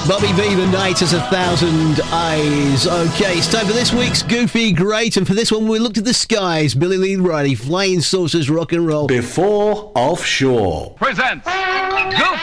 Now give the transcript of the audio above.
Bobby V, The Night Has 1,000 Eyes. Okay, it's time for this week's Goofy Great, and for this one we looked at the skies. Billy Lee Riley, Flying Saucers Rock and Roll. Before Offshore presents Goofy